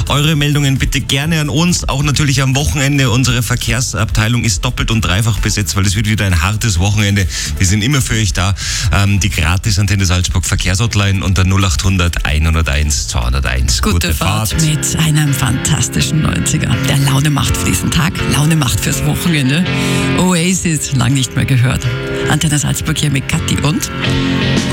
Eure Meldungen bitte gerne an uns, auch natürlich am Wochenende. Unsere Verkehrsabteilung ist doppelt und dreifach besetzt, weil es wird wieder ein hartes Wochenende. Wir sind immer für euch da. Die Gratis-Antenne Salzburg Verkehrshotline unter 0800 101 201. Gute Fahrt mit einem fantastischen 90er, der Laune macht für diesen Tag, Laune macht fürs Wochenende. Oasis, lang nicht mehr gehört. Antenne Salzburg hier mit Kathi und